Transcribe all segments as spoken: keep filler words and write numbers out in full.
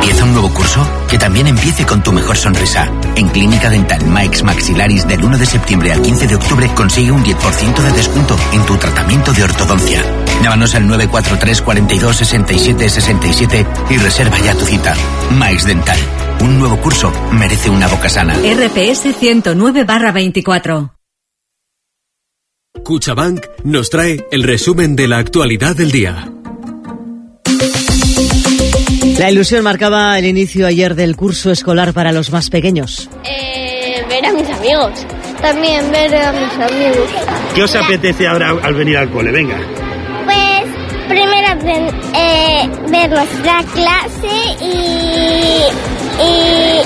¿Empieza un nuevo curso? Que también empiece con tu mejor sonrisa. En Clínica Dental Mike's Maxillaris del uno de septiembre al quince de octubre consigue un diez por ciento de descuento en tu tratamiento de ortodoncia. Llámanos al nueve cuatro tres, cuarenta y dos, sesenta y siete sesenta y siete y reserva ya tu cita. Mike's Dental. Un nuevo curso merece una boca sana. R P S ciento nueve barra veinticuatro. Cuchabank nos trae el resumen de la actualidad del día. La ilusión marcaba el inicio ayer del curso escolar para los más pequeños. Eh, ver a mis amigos. También ver a mis amigos. ¿Qué os apetece ahora al venir al cole? Venga. Pues primero eh, ver nuestra clase y, y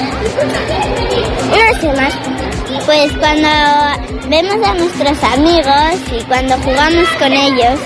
no sé más. Pues cuando vemos a nuestros amigos y cuando jugamos con ellos.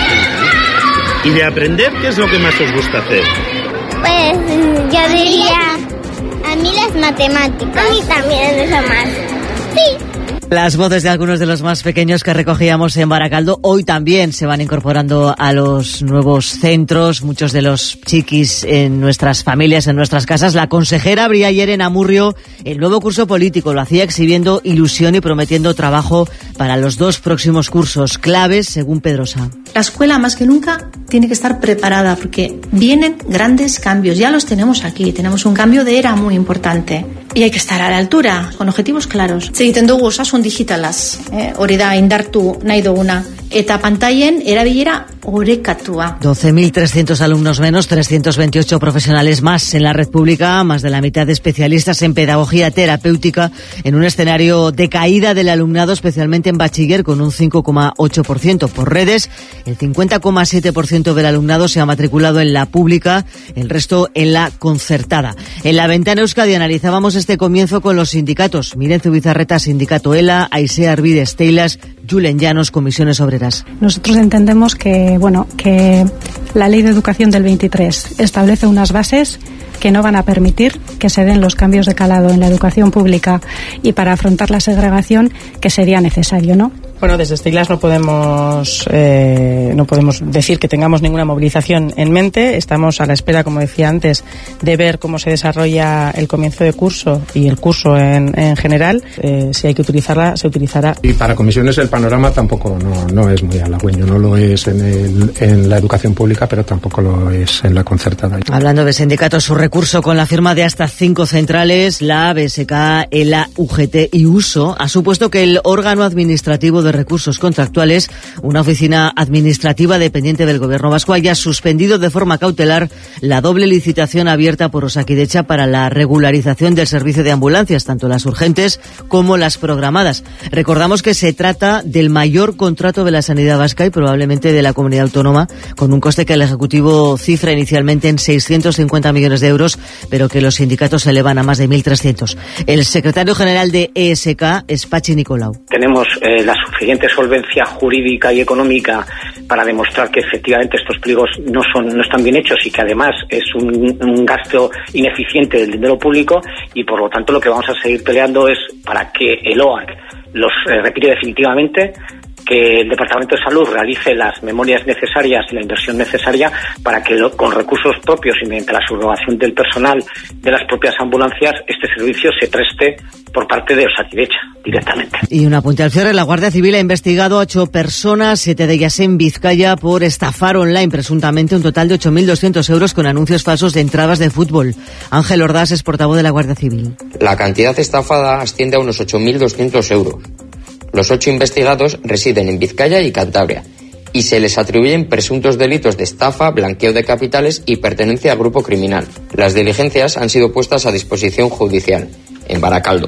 ¿Y de aprender qué es lo que más os gusta hacer? Pues yo diría, a mí las matemáticas. A mí también, eso más. Sí. Las voces de algunos de los más pequeños que recogíamos en Baracaldo hoy también se van incorporando a los nuevos centros, muchos de los chiquis en nuestras familias, en nuestras casas. La consejera abría ayer en Amurrio el nuevo curso político, lo hacía exhibiendo ilusión y prometiendo trabajo para los dos próximos cursos, claves según Pedrosa. La escuela más que nunca tiene que estar preparada porque vienen grandes cambios, ya los tenemos aquí, tenemos un cambio de era muy importante y hay que estar a la altura, con objetivos claros. Egiten dugu osasun digitalaz, eh, hori da indartu nahi duguna, eta pantailen erabilera orekatua. doce mil trescientos alumnos menos, trescientos veintiocho profesionales más en la red pública, más de la mitad de especialistas en pedagogía terapéutica, en un escenario de caída del alumnado, especialmente en bachiller, con un cinco coma ocho por ciento. Por redes, el cincuenta coma siete por ciento del alumnado se ha matriculado en la pública, el resto en la concertada. En la Ventana Euskadi analizábamos este comienzo con los sindicatos. Miren Zubizarreta, Sindicato ELA, Aisea Arvides Teilas, Julen Llanos, Comisiones Obreras. Nosotros entendemos que, bueno, que la Ley de Educación del veintitrés establece unas bases que no van a permitir que se den los cambios de calado en la educación pública y para afrontar la segregación que sería necesario, ¿no? Bueno, desde Steilas no podemos eh, no podemos decir que tengamos ninguna movilización en mente. Estamos a la espera, como decía antes, de ver cómo se desarrolla el comienzo de curso y el curso en, en general. Eh, si hay que utilizarla, se utilizará. Y para comisiones el panorama tampoco no, no es muy halagüeño. No lo es en, el, en la educación pública, pero tampoco lo es en la concertada. Hablando de sindicatos, su recurso con la firma de hasta cinco centrales, la B S K, ELA, U G T y USO, ha supuesto que el órgano administrativo de recursos contractuales, una oficina administrativa dependiente del Gobierno vasco, haya suspendido de forma cautelar la doble licitación abierta por Osakidecha para la regularización del servicio de ambulancias, tanto las urgentes como las programadas. Recordamos que se trata del mayor contrato de la sanidad vasca y probablemente de la comunidad autónoma, con un coste que el Ejecutivo cifra inicialmente en seiscientos cincuenta millones de euros, pero que los sindicatos elevan a más de mil trescientos. El secretario general de E S K es Patxi Nicolau. Tenemos eh, la suficiente solvencia jurídica y económica para demostrar que efectivamente estos pliegos no son no están bien hechos y que además es un, un gasto ineficiente del dinero público, y por lo tanto lo que vamos a seguir peleando es para que el O A C los eh, retire definitivamente, que el Departamento de Salud realice las memorias necesarias y la inversión necesaria para que lo, con recursos propios y mediante la subrogación del personal de las propias ambulancias este servicio se preste por parte de Osakidecha directamente. Y un apunte al cierre: la Guardia Civil ha investigado a ocho personas, siete de ellas en Vizcaya, por estafar online presuntamente un total de ocho mil doscientos euros con anuncios falsos de entradas de fútbol. Ángel Ordaz es portavoz de la Guardia Civil. La cantidad estafada asciende a unos ocho mil doscientos euros. Los ocho investigados residen en Vizcaya y Cantabria y se les atribuyen presuntos delitos de estafa, blanqueo de capitales y pertenencia al grupo criminal. Las diligencias han sido puestas a disposición judicial en Baracaldo.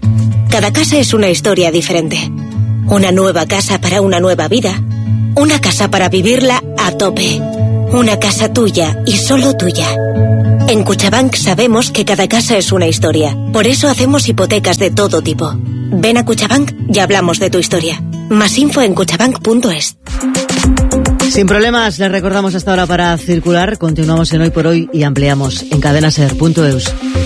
Cada casa es una historia diferente. Una nueva casa para una nueva vida. Una casa para vivirla a tope. Una casa tuya y solo tuya. En Cuchabank sabemos que cada casa es una historia. Por eso hacemos hipotecas de todo tipo. Ven a Cuchabank y hablamos de tu historia. Más info en cuchabank punto es. Sin problemas, les recordamos hasta ahora para circular. Continuamos en Hoy por Hoy y ampliamos en cadena ser punto eus.